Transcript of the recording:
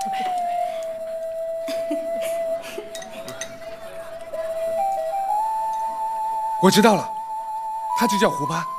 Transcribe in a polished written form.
我知道了，他就叫胡巴。